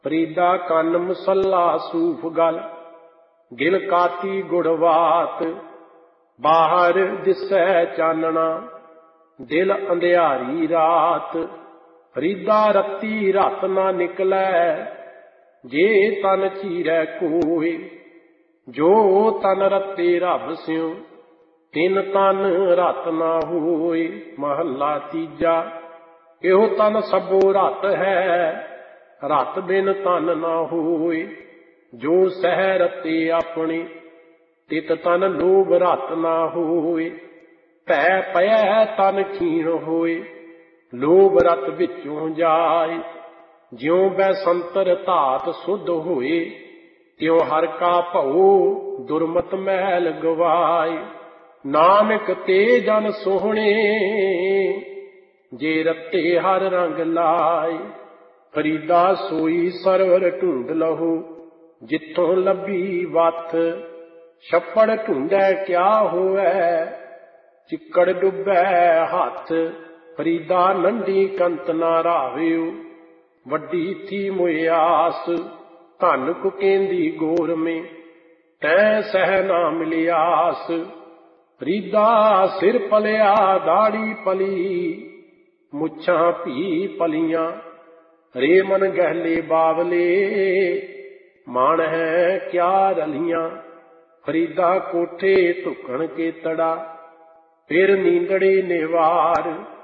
ਫਰੀਦਾ ਕੰਨ ਮਸੱਲਾ ਸੂਫ ਗਲ, ਗਿਲ ਕਾਤੀ ਗੁੜਵਾਤ। ਬਾਹਰ ਦਿਸੈ ਚਾਨਣਾ, ਦਿਲ ਅੰਧਿਆਰੀ ਰਾਤ। ਫਰੀਦਾ ਰੱਤੀ ਰਤ ਨਾ ਨਿਕਲੈ, ਜੇ ਤਨ ਚੀਰੈ ਕੋਇ। ਜੋ ਤਨ ਰਤੇ ਰੱਬ ਸਿਉ, ਤਿਨ ਤਨ ਰਤ ਨਾ ਹੋਇ। ਮਹੱਲਾ ਤੀਜਾ। ਇਹੋ ਤਨ ਸਭੋ ਰਤ ਹੈ, ਰਤ ਬਿਨ ਤਨ ਨਾ ਹੋਇ। ਜੋ ਸਹਿ ਰਤੇ ਆਪਣੀ, ਤਿਤ ਤਨ ਲੋਭ ਰਤ ਨਾ ਹੋਇ। ਭੈ ਪਇਐ ਤਨ ਖੀਣ ਹੋਇ, ਲੋਭ ਰਤ ਵਿੱਚੋਂ ਜਾਇ। ਜਿਉ ਬੈਸੰਤਰ ਧਾਤ ਸੁਧ ਹੋਏ, ਤਿਉ ਹਰ ਕਾ ਭਉ ਦੁਰਮਤ ਮੈਲ ਗਵਾਏ। ਨਾਨਕ ਤੇ ਜਨ ਸੋਹਣੇ, ਜੇ ਰਤੇ ਹਰ ਰੰਗ ਲਾਏ। ਫਰੀਦਾ ਸੋਈ ਸਰਵਰ ਢੂੰਡ ਲਹੋ, ਜਿੱਥੋਂ ਲੱਭੀ ਵੱਥ। ਛੱਪੜ ਢੂੰਡੈ ਕਿਆ ਹੋਵੈ, ਚਿੱਕੜ ਡੁੱਬੈ ਹੱਥ। ਫਰੀਦਾ ਨੰਢੀ ਕੰਤ ਨਾ ਰਾਵਿਓ, ਵੱਡੀ ਥੀ ਮੁਇਆਸ। ਧਨ ਕੁਕੇਂਦੀ ਗੋਰ ਮੇ, ਤੈ ਸਹਿ ਨਾ ਮਿਲਿਆਸ। ਫਰੀਦਾ ਸਿਰ ਪਲਿਆ ਦਾੜੀ ਪਲੀ, ਮੁੱਛਾਂ ਭੀ ਪਲੀਆਂ। ਰੇ ਮਨ ਗਹਿਲੇ ਬਾਵਲੇ, ਮਾਣ ਹੈ ਕਿਆ ਰਲੀਆਂ। ਫਰੀਦਾ ਕੋਠੇ ਢੁਕਣ ਕੇ ਤੜਾ, ਫਿਰ ਨੀਂਦੜੇ ਨਿਵਾਰ।